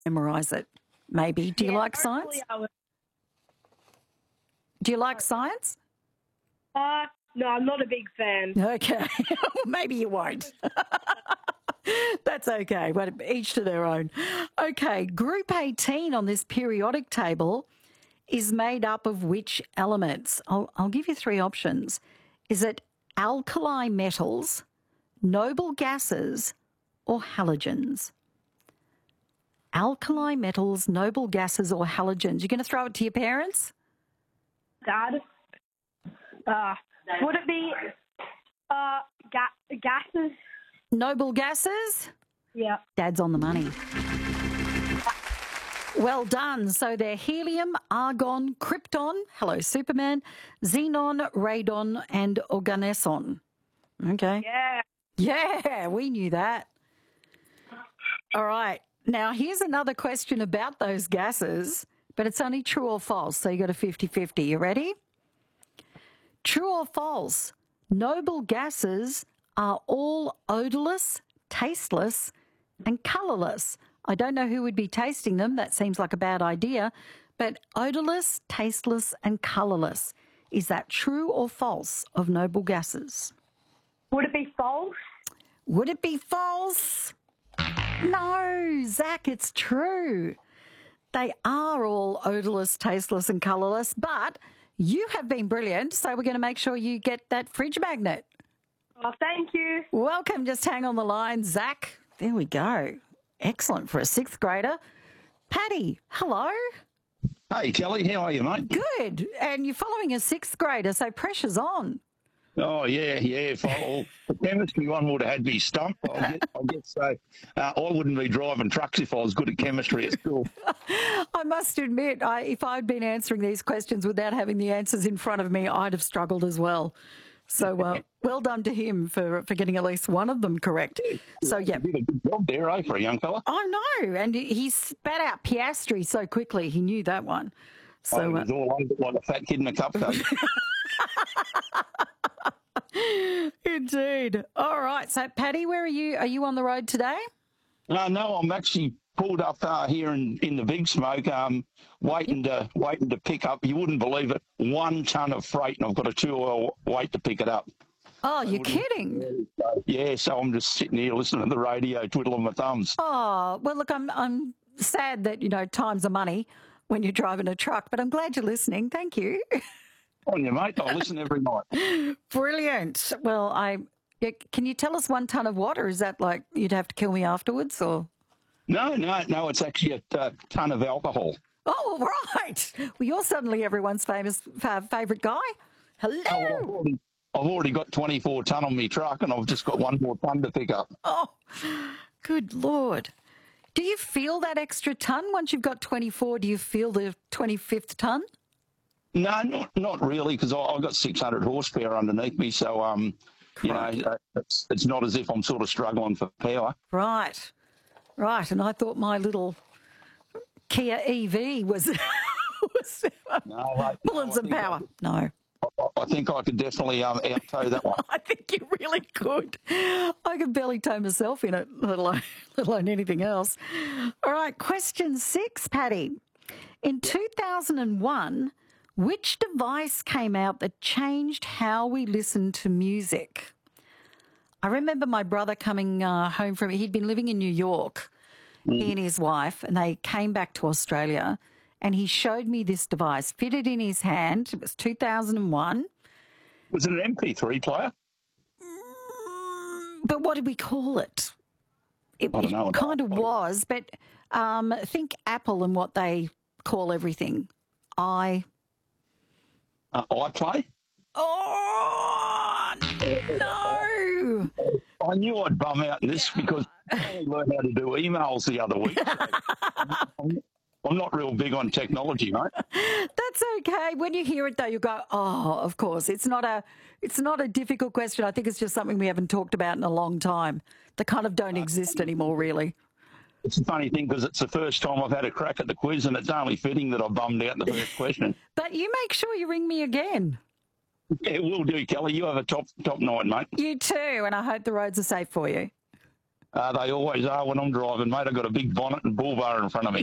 Memorise it, maybe. Do you like science? Do you like science? No, I'm not a big fan. Okay. Maybe you won't. That's okay, but each to their own. Okay, Group 18 on this periodic table is made up of which elements? I'll give you three options. Is it alkali metals, noble gases, or halogens? Alkali metals, noble gases, or halogens? You're going to throw it to your parents? Dad? Would it be gases? Noble gases? Yeah. Dad's on the money. Well done. So they're helium, argon, krypton, hello Superman, xenon, radon, and organeson. Okay. Yeah. Yeah, we knew that. All right. Now, here's another question about those gases, but it's only true or false, so you got a 50-50. You ready? True or false? Noble gases are all odourless, tasteless, and colourless. I don't know who would be tasting them. That seems like a bad idea. But odourless, tasteless, and colourless. Is that true or false of noble gases? Would it be false? Would it be false? No, Zach, it's true. They are all odourless, tasteless, and colourless, but you have been brilliant, so we're going to make sure you get that fridge magnet. Oh, thank you. Welcome. Just hang on the line, Zach. There we go. Excellent for a sixth grader. Paddy, hello. Hey, Kelly, how are you, mate? Good. And you're following a sixth grader, so pressure's on. Oh, yeah. If the chemistry one would have had me stumped, I guess so. I wouldn't be driving trucks if I was good at chemistry at school. I must admit, if I'd been answering these questions without having the answers in front of me, I'd have struggled as well. So well done to him for getting at least one of them correct. So, yeah. You did a good job there, for a young fella. I know. And he spat out Piastri so quickly, he knew that one. So, he was all over like a fat kid in a cupcake. Indeed. All right. So, Paddy, where are you? Are you on the road today? No, I'm actually pulled up here in the Big Smoke, waiting to pick up. You wouldn't believe it, 1 ton of freight, and I've got a 2-hour wait to pick it up. Oh, you're kidding? Yeah. So I'm just sitting here listening to the radio, twiddling my thumbs. Oh, well, look, I'm sad that times are money when you're driving a truck, but I'm glad you're listening. Thank you. On you, mate. I listen every night. Brilliant. Well, can you tell us 1 ton of what, or is that like you'd have to kill me afterwards, or? No. It's actually a ton of alcohol. Oh, right. Well, you're suddenly everyone's favourite guy. Hello. Oh, well, I've already got 24 ton on my truck, and I've just got 1 more ton to pick up. Oh, good Lord. Do you feel that extra ton once you've got 24? Do you feel the 25th ton? No, not really, because I've got 600 horsepower underneath me, so it's not as if I'm sort of struggling for power. Right. And I thought my little Kia EV was pulling some power. No. I think I could definitely out-tow that one. I think you really could. I could barely tow myself in it, let alone anything else. All right, question 6, Paddy. In 2001, which device came out that changed how we listen to music? I remember my brother coming home he'd been living in New York, he and his wife, and they came back to Australia, and he showed me this device, fitted in his hand. It was 2001. Was it an MP3 player? But what did we call it? It kind of was, but think Apple and what they call everything. iPlay? Oh, no. I knew I'd bum out in this because I learned how to do emails the other week. I'm not real big on technology, mate. That's okay. When you hear it, though, you go, oh, of course. It's not a difficult question. I think it's just something we haven't talked about in a long time. They kind of don't exist anymore, really. It's a funny thing because it's the first time I've had a crack at the quiz, and it's only fitting that I bummed out the first question. But you make sure you ring me again. Yeah, will do, Kelly. You have a top night, mate. You too, and I hope the roads are safe for you. They always are when I'm driving, mate. I've got a big bonnet and bull bar in front of me.